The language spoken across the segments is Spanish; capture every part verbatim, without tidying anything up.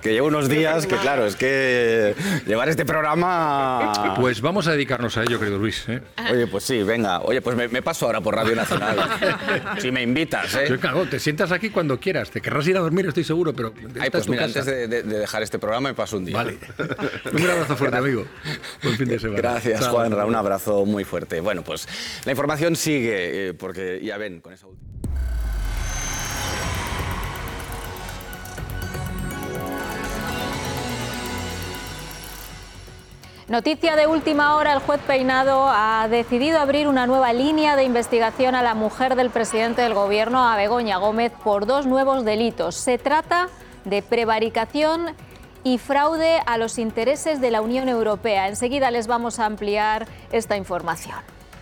que llevo unos días que, claro, es que llevar este programa... Pues vamos a dedicarnos a ello, querido Luis, ¿eh? Oye, pues sí, venga. Oye, pues me, me paso ahora por Radio Nacional. Si me invitas, ¿eh? Yo, claro, te sientas aquí cuando quieras. Te querrás ir a dormir, estoy seguro, pero Ay, pues mira, casa. antes de, de, de dejar este programa me paso un día. Vale. Un abrazo fuerte, amigo. Buen fin de semana. Gracias, Chao. Juanra. Un abrazo muy fuerte. Bueno, pues la información sigue, eh, porque ya ven, con esa última... Noticia de última hora, el juez Peinado ha decidido abrir una nueva línea de investigación a la mujer del presidente del Gobierno, a Begoña Gómez, por dos nuevos delitos. Se trata de prevaricación y fraude a los intereses de la Unión Europea. Enseguida les vamos a ampliar esta información.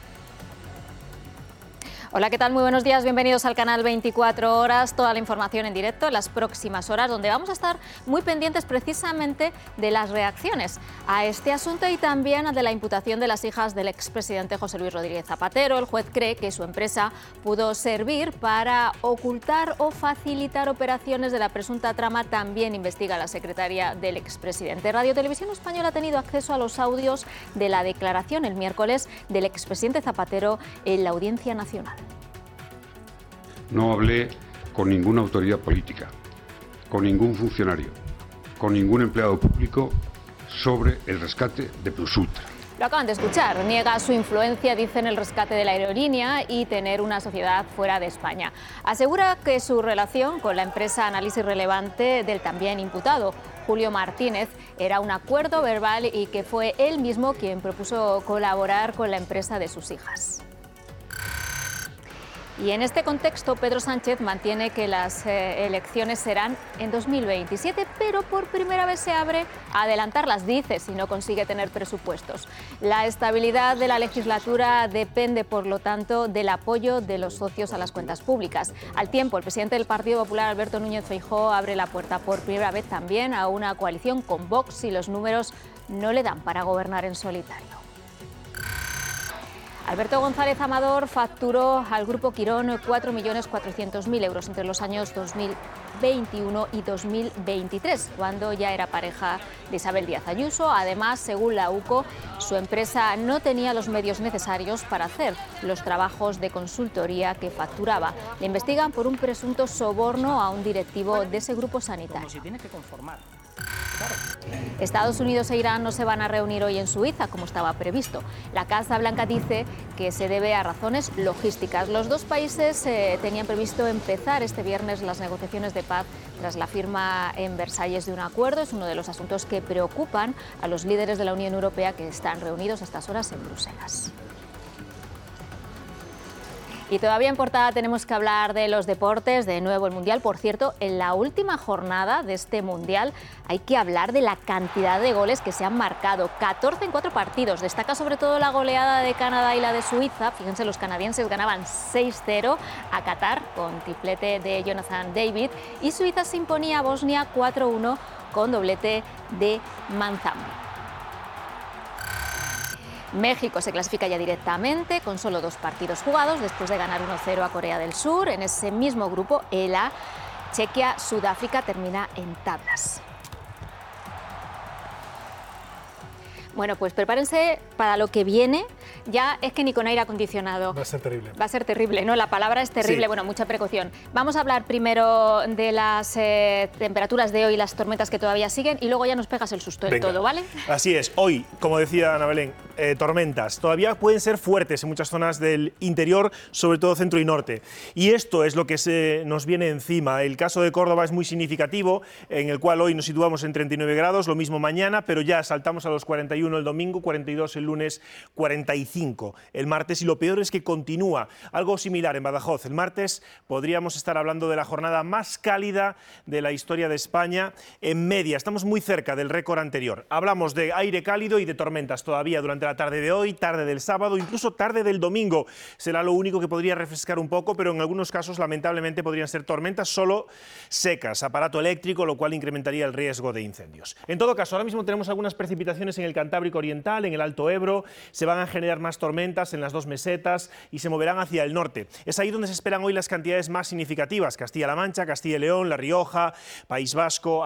Hola, ¿qué tal? Muy buenos días, bienvenidos al canal veinticuatro horas, toda la información en directo en las próximas horas, donde vamos a estar muy pendientes precisamente de las reacciones a este asunto y también de la imputación de las hijas del expresidente José Luis Rodríguez Zapatero. El juez cree que su empresa pudo servir para ocultar o facilitar operaciones de la presunta trama. También investiga la secretaria del expresidente. Radio Televisión Española ha tenido acceso a los audios de la declaración el miércoles del expresidente Zapatero en la Audiencia Nacional. No hablé con ninguna autoridad política, con ningún funcionario, con ningún empleado público sobre el rescate de Plus Ultra. Lo acaban de escuchar. Niega su influencia, dice, en el rescate de la aerolínea y tener una sociedad fuera de España. Asegura que su relación con la empresa Análisis Relevante del también imputado Julio Martínez era un acuerdo verbal y que fue él mismo quien propuso colaborar con la empresa de sus hijas. Y en este contexto, Pedro Sánchez mantiene que las eh, elecciones serán en dos mil veintisiete, pero por primera vez se abre a adelantarlas, dice, si no consigue tener presupuestos. La estabilidad de la legislatura depende, por lo tanto, del apoyo de los socios a las cuentas públicas. Al tiempo, el presidente del Partido Popular, Alberto Núñez Feijóo, abre la puerta por primera vez también a una coalición con Vox si los números no le dan para gobernar en solitario. Alberto González Amador facturó al Grupo Quirón cuatro millones cuatrocientos mil euros entre los años dos mil veintiuno y dos mil veintitrés, cuando ya era pareja de Isabel Díaz Ayuso. Además, según la U C O, su empresa no tenía los medios necesarios para hacer los trabajos de consultoría que facturaba. Le investigan por un presunto soborno a un directivo de ese grupo sanitario. Como se tiene que conformar. Estados Unidos e Irán no se van a reunir hoy en Suiza, como estaba previsto. La Casa Blanca dice que se debe a razones logísticas. Los dos países eh, tenían previsto empezar este viernes las negociaciones de paz tras la firma en Versalles de un acuerdo. Es uno de los asuntos que preocupan a los líderes de la Unión Europea, que están reunidos a estas horas en Bruselas. Y todavía en portada tenemos que hablar de los deportes, de nuevo el Mundial. Por cierto, en la última jornada de este Mundial hay que hablar de la cantidad de goles que se han marcado. catorce en cuatro partidos. Destaca sobre todo la goleada de Canadá y la de Suiza. Fíjense, los canadienses ganaban seis cero a Qatar con triplete de Jonathan David. Y Suiza se imponía a Bosnia cuatro uno con doblete de Manzambi. México se clasifica ya directamente con solo dos partidos jugados después de ganar uno cero a Corea del Sur. En ese mismo grupo, el A, Chequia-Sudáfrica termina en tablas. Bueno, pues prepárense para lo que viene. Ya es que ni con aire acondicionado. Va a ser terrible. Va a ser terrible, ¿no? La palabra es terrible. Sí. Bueno, mucha precaución. Vamos a hablar primero de las eh, temperaturas de hoy, las tormentas que todavía siguen, y luego ya nos pegas el susto de todo, ¿vale? Así es. Hoy, como decía Ana Belén, eh, tormentas. Todavía pueden ser fuertes en muchas zonas del interior, sobre todo centro y norte. Y esto es lo que se nos viene encima. El caso de Córdoba es muy significativo, en el cual hoy nos situamos en treinta y nueve grados, lo mismo mañana, pero ya saltamos a los cuarenta y uno el domingo, cuarenta y dos el lunes, cuarenta y cinco el martes, y lo peor es que continúa algo similar en Badajoz. El martes podríamos estar hablando de la jornada más cálida de la historia de España en media. Estamos muy cerca del récord anterior. Hablamos de aire cálido y de tormentas todavía durante la tarde de hoy, tarde del sábado, incluso tarde del domingo. Será lo único que podría refrescar un poco, pero en algunos casos lamentablemente podrían ser tormentas solo secas, aparato eléctrico, lo cual incrementaría el riesgo de incendios. En todo caso, ahora mismo tenemos algunas precipitaciones en el Cantábrico Oriental, en el Alto Ebro. Se van a generar más tormentas en las dos mesetas y se moverán hacia el norte. Es ahí donde se esperan hoy las cantidades más significativas: Castilla-La Mancha, Castilla y León, La Rioja, País Vasco,